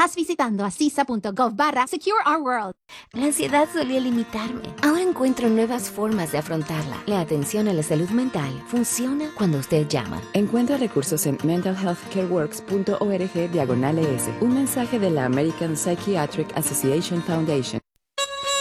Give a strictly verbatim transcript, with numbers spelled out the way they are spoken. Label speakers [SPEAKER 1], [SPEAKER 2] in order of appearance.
[SPEAKER 1] más visitando acisa.gov barra Secure Our World.
[SPEAKER 2] La ansiedad solía limitarme. Ahora encuentro nuevas formas de afrontarla. La atención a la salud mental funciona cuando usted llama.
[SPEAKER 3] Encuentra recursos en mental health care works punto org diagonal es. Un mensaje de la American Psychiatric Association Foundation.